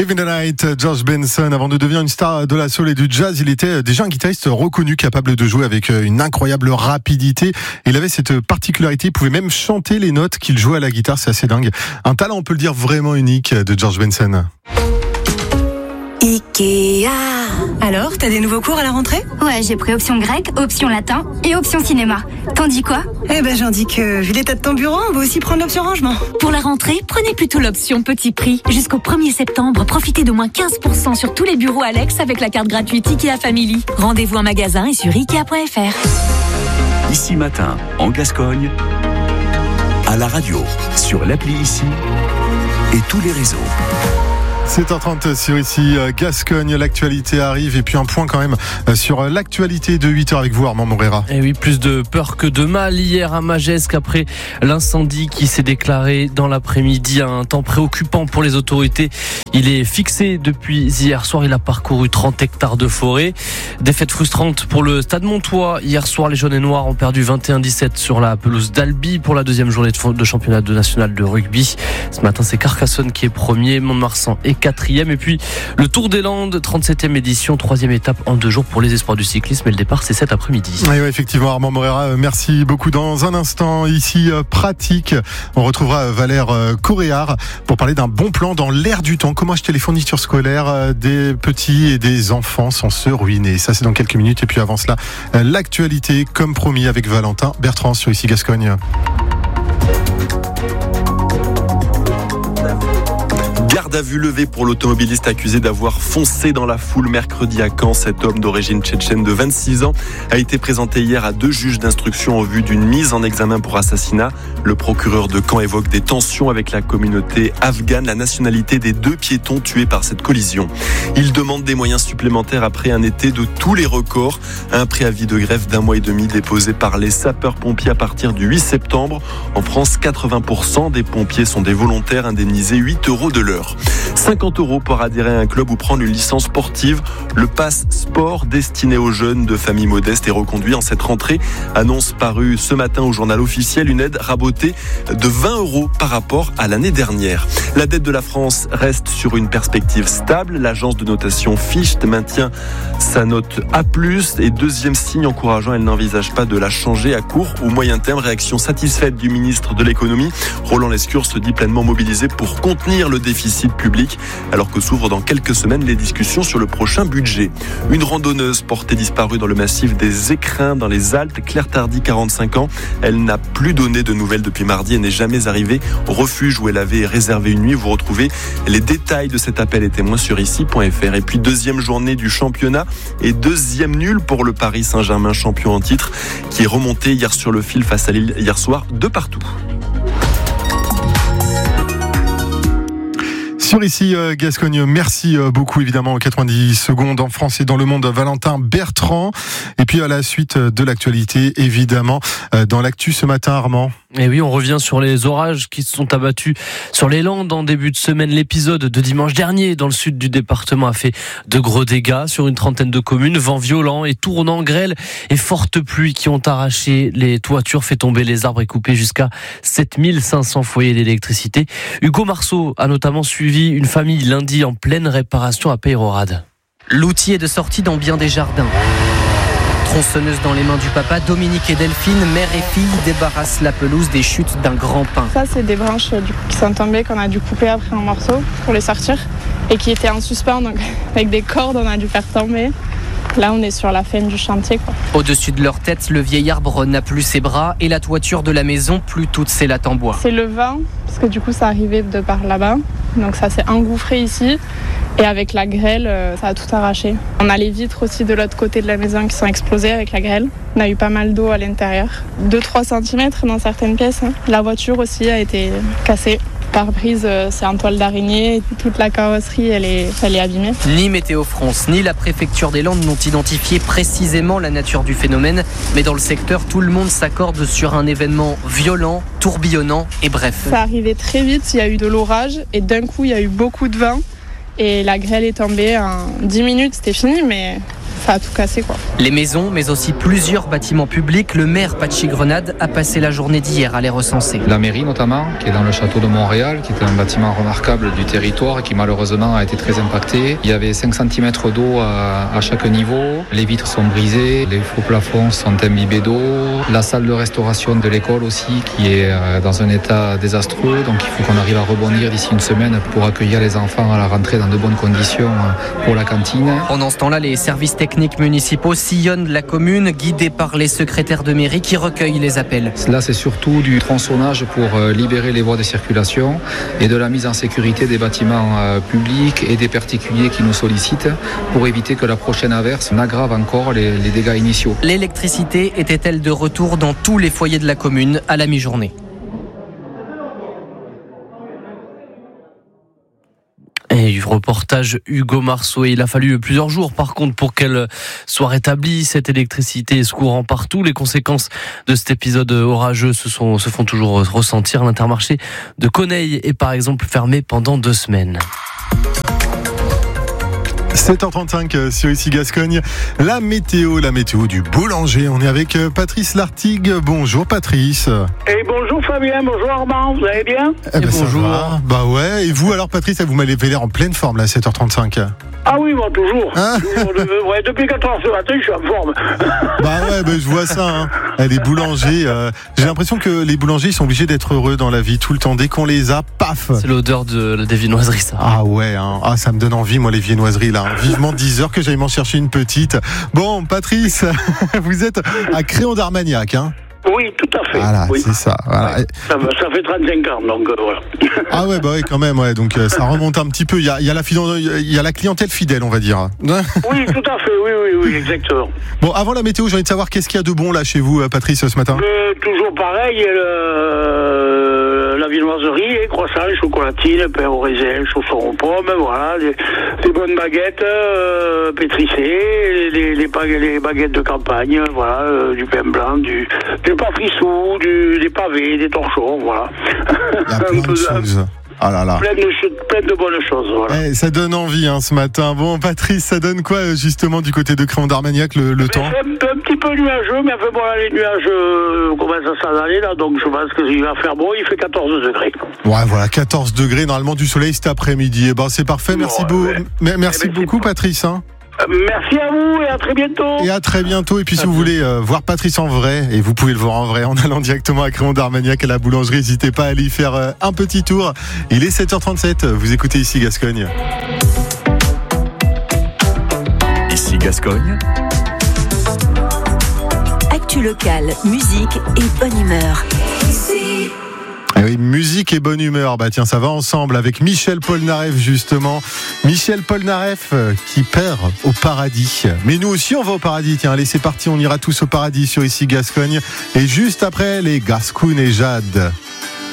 Live in the Night, George Benson. Avant de devenir une star de la soul et du jazz, il était déjà un guitariste reconnu, capable de jouer avec une incroyable rapidité. Il avait cette particularité, il pouvait même chanter les notes qu'il jouait à la guitare, c'est assez dingue. Un talent, on peut le dire, vraiment unique de George Benson. Ikea. Alors, t'as des nouveaux cours à la rentrée ? Ouais, j'ai pris option grec, option latin et option cinéma. T'en dis quoi ? Eh ben, j'en dis que, vu l'état de ton bureau, on va aussi prendre l'option rangement. Pour la rentrée, prenez plutôt l'option petit prix. Jusqu'au 1er septembre, profitez d'au moins 15% sur tous les bureaux Alex avec la carte gratuite Ikea Family. Rendez-vous en magasin et sur Ikea.fr. Ici Matin, en Gascogne, à la radio, sur l'appli Ici et tous les réseaux. 7h30 sur Ici Gascogne, l'actualité arrive et puis un point quand même sur l'actualité de 8h avec vous Armand Morera. Et oui, plus de peur que de mal hier à Magescq après l'incendie qui s'est déclaré dans l'après-midi. Un temps préoccupant pour les autorités. Il est fixé depuis hier soir, il a parcouru 30 hectares de forêt. Défaite frustrante pour le Stade Montois. Hier soir, les jaunes et noirs ont perdu 21-17 sur la pelouse d'Albi pour la deuxième journée de championnat national de rugby. Ce matin, c'est Carcassonne qui est premier, Mont-de-Marsan est 4e. Et puis le Tour des Landes, 37e édition, 3e étape en 2 jours pour les espoirs du cyclisme. Et le départ, c'est cet après-midi. Oui, effectivement, Armand Morera, merci beaucoup. Dans un instant, ici, pratique, on retrouvera Valère Coréard pour parler d'un bon plan dans l'air du temps. Comment acheter les fournitures scolaires des petits et des enfants sans se ruiner. Ça, c'est dans quelques minutes. Et puis avant cela, l'actualité, comme promis, avec Valentin Bertrand sur Ici Gascogne. Garde à vue levée pour l'automobiliste accusé d'avoir foncé dans la foule mercredi à Caen. Cet homme d'origine tchétchène de 26 ans a été présenté hier à 2 juges d'instruction en vue d'une mise en examen pour assassinat. Le procureur de Caen évoque des tensions avec la communauté afghane, la nationalité des 2 piétons tués par cette collision. Il demande des moyens supplémentaires après un été de tous les records. Un préavis de grève d'1 mois et demi déposé par les sapeurs-pompiers à partir du 8 septembre. En France, 80% des pompiers sont des volontaires indemnisés 8 € de l'heure. 50 € pour adhérer à un club ou prendre une licence sportive. Le pass sport destiné aux jeunes de familles modestes est reconduit en cette rentrée. Annonce parue ce matin au journal officiel, une aide rabotée de 20 € par rapport à l'année dernière. La dette de la France reste sur une perspective stable. L'agence de notation Fitch maintient sa note A+, et deuxième signe encourageant, elle n'envisage pas de la changer à court ou moyen terme. Réaction satisfaite du ministre de l'économie. Roland Lescure se dit pleinement mobilisé pour contenir le déficit public, alors que s'ouvrent dans quelques semaines les discussions sur le prochain budget. Une randonneuse portée disparue dans le massif des Écrins dans les Alpes, Claire Tardy, 45 ans. Elle n'a plus donné de nouvelles depuis mardi et n'est jamais arrivée au refuge où elle avait réservé une nuit. Vous retrouvez les détails de cet appel et témoins sur ici.fr. Et puis deuxième journée du championnat et deuxième nul pour le Paris Saint-Germain, champion en titre, qui est remonté hier sur le fil face à Lille hier soir de partout. Sur Ici Gascogne, merci beaucoup évidemment. 90 secondes en France et dans le monde, Valentin Bertrand. Et puis à la suite de l'actualité, évidemment, dans l'actu ce matin, Armand. Et oui, on revient sur les orages qui se sont abattus sur les Landes en début de semaine. L'épisode de dimanche dernier dans le sud du département a fait de gros dégâts sur une trentaine de communes. Vent violent et tournant, grêle et fortes pluies qui ont arraché les toitures, fait tomber les arbres et coupé jusqu'à 7500 foyers d'électricité. Hugo Marceau a notamment suivi une famille lundi en pleine réparation à Peyrehorade. L'outil est de sortie dans bien des jardins. Tronçonneuse dans les mains du papa, Dominique et Delphine, mère et fille, débarrassent la pelouse des chutes d'un grand pin. Ça, c'est des branches qui sont tombées, qu'on a dû couper après en morceaux pour les sortir et qui étaient en suspens, donc avec des cordes, on a dû faire tomber. Là, on est sur la fin du chantier, quoi. Au-dessus de leur tête, le vieil arbre n'a plus ses bras et la toiture de la maison, plus toutes ses lattes en bois. C'est le vent, parce que du coup, ça arrivait de par là-bas. Donc ça s'est engouffré ici. Et avec la grêle, ça a tout arraché. On a les vitres aussi de l'autre côté de la maison qui sont explosées avec la grêle. On a eu pas mal d'eau à l'intérieur. 2-3 cm dans certaines pièces. La voiture aussi a été cassée. Pare-brise, c'est en toile d'araignée. Toute la carrosserie, elle est abîmée. Ni Météo France, ni la préfecture des Landes n'ont identifié précisément la nature du phénomène. Mais dans le secteur, tout le monde s'accorde sur un événement violent, tourbillonnant et bref. Ça arrivait très vite, il y a eu de l'orage et d'un coup, il y a eu beaucoup de vent. Et la grêle est tombée en 10 minutes, c'était fini, mais ça a tout cassé, quoi. Les maisons, mais aussi plusieurs bâtiments publics, le maire Pachi Grenade a passé la journée d'hier à les recenser. La mairie notamment, qui est dans le château de Montréal, qui est un bâtiment remarquable du territoire et qui malheureusement a été très impacté. Il y avait 5 cm d'eau à chaque niveau, les vitres sont brisées, les faux plafonds sont imbibés d'eau, la salle de restauration de l'école aussi qui est dans un état désastreux, donc il faut qu'on arrive à rebondir d'ici une semaine pour accueillir les enfants à la rentrée dans de bonnes conditions pour la cantine. Pendant ce temps-là, les services techniques municipaux sillonnent la commune, guidés par les secrétaires de mairie qui recueillent les appels. Là, c'est surtout du tronçonnage pour libérer les voies de circulation et de la mise en sécurité des bâtiments publics et des particuliers qui nous sollicitent pour éviter que la prochaine averse n'aggrave encore les dégâts initiaux. L'électricité était-elle de retour dans tous les foyers de la commune à la mi-journée? Et reportage Hugo Marceau. Il a fallu plusieurs jours par contre pour qu'elle soit rétablie, cette électricité se courant partout. Les conséquences de cet épisode orageux se font toujours ressentir. L'intermarché de Coneille est par exemple fermé pendant 2 semaines. 7h35 sur ici Gascogne. La météo du boulanger. On est avec Patrice Lartigue. Bonjour Patrice. Et bonjour Fabien, bonjour Armand, vous allez bien? Bonjour. Bah ouais, et vous alors Patrice, vous m'avez l'air en pleine forme là à 7h35. Ah oui, bon, toujours. Ouais, depuis 4h ce matin, je suis en forme. Bah ouais, je vois ça. Les boulangers, j'ai l'impression que les boulangers sont obligés d'être heureux dans la vie tout le temps. Dès qu'on les a, paf. C'est l'odeur des viennoiseries, ça. Ah ouais, ça me donne envie, moi, les viennoiseries là. Vivement 10h que j'aille m'en chercher une petite. Bon, Patrice, vous êtes à Créon d'Armagnac, Oui, tout à fait. Voilà, oui. C'est ça. Voilà. Ouais. Ça fait 35 ans, donc voilà. Ah ouais, quand même, ouais. Donc ça remonte un petit peu. Il y a la clientèle fidèle, on va dire. Oui, tout à fait. Oui, exactement. Bon, avant la météo, j'ai envie de savoir qu'est-ce qu'il y a de bon là chez vous, Patrice, ce matin. Toujours pareil. La viennoiserie, croissants, chocolatines, pain au raisin, chaussons aux pommes, voilà, des bonnes baguettes pétrissées, les baguettes de campagne, voilà, du pain blanc, du pain-frissou, des pavés, des torchons, voilà. Il y a plein de choses. Ah là là. Plein de bonnes choses, voilà. Ça donne envie ce matin. Bon, Patrice, ça donne quoi justement du côté de Créon d'Armagnac le temps? C'est un petit peu nuageux, mais enfin bon, là, les nuages commencent à s'en aller là, donc je pense qu'il va faire beau. Il fait 14 degrés. Ouais, voilà, 14 degrés, normalement du soleil cet après-midi. C'est parfait, merci beaucoup Patrice. Merci à vous et à très bientôt. Et à très bientôt. Et puis si vous voulez voir Patrice en vrai, et vous pouvez le voir en vrai en allant directement à Créon d'Armagnac à la boulangerie, n'hésitez pas à aller y faire un petit tour. Il est 7h37, vous écoutez ici Gascogne. Ici Gascogne. Actu locale, musique et bonne humeur. Ah oui, musique et bonne humeur, tiens, ça va ensemble avec Michel Polnareff justement. Michel Polnareff qui perd au paradis. Mais nous aussi on va au paradis, tiens, allez c'est parti, on ira tous au paradis sur ici Gascogne. Et juste après les Gascoune et Jade.